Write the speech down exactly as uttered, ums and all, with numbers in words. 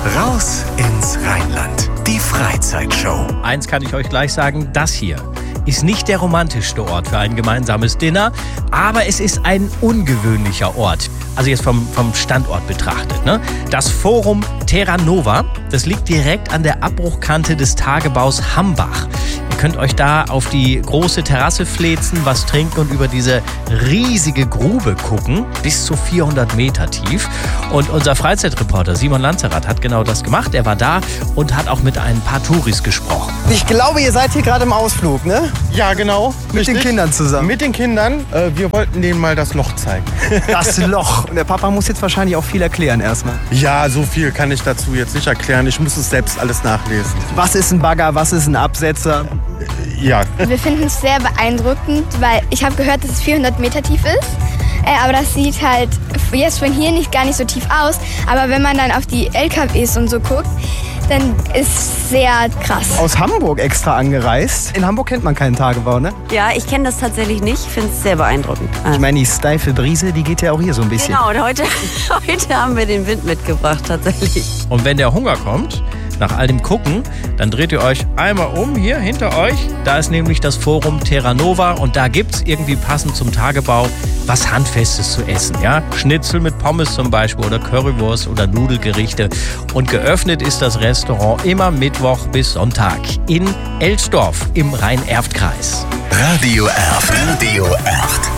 Raus ins Rheinland. Die Freizeitshow. Eins kann ich euch gleich sagen, das hier ist nicht der romantischste Ort für ein gemeinsames Dinner, aber es ist ein ungewöhnlicher Ort. Also jetzt vom, vom Standort betrachtet. Ne? Das Forum Terra Nova, das liegt direkt an der Abbruchkante des Tagebaus Hambach. Ihr könnt euch da auf die große Terrasse fläzen, was trinken und über diese riesige Grube gucken, bis zu vierhundert Meter tief. Und unser Freizeitreporter Simon Lanzerath hat genau das gemacht. Er war da und hat auch mit ein paar Touris gesprochen. Ich glaube, ihr seid hier gerade im Ausflug, ne? Ja, genau. Mit Richtig. den Kindern zusammen. Mit den Kindern. Äh, wir wollten denen mal das Loch zeigen. Das Loch. Und der Papa muss jetzt wahrscheinlich auch viel erklären erstmal. Ja, so viel kann ich dazu jetzt nicht erklären. Ich muss es selbst alles nachlesen. Was ist ein Bagger, was ist ein Absetzer? Ja. Wir finden es sehr beeindruckend, weil ich habe gehört, dass es vierhundert Meter tief ist. Äh, aber das sieht halt jetzt von hier nicht gar nicht so tief aus. Aber wenn man dann auf die L K Ws und so guckt, dann ist es sehr krass. Aus Hamburg extra angereist. In Hamburg kennt man keinen Tagebau, ne? Ja, ich kenne das tatsächlich nicht. Ich finde es sehr beeindruckend. Ich meine, die steife Brise, die geht ja auch hier so ein bisschen. Genau, und heute, heute haben wir den Wind mitgebracht, tatsächlich. Und wenn der Hunger kommt, nach all dem Gucken, dann dreht ihr euch einmal um, hier hinter euch. Da ist nämlich das Forum Terra Nova und da gibt es irgendwie passend zum Tagebau was Handfestes zu essen. Ja? Schnitzel mit Pommes zum Beispiel oder Currywurst oder Nudelgerichte. Und geöffnet ist das Restaurant immer Mittwoch bis Sonntag in Elsdorf im Rhein-Erft-Kreis. Radio Erft. Radio Erft.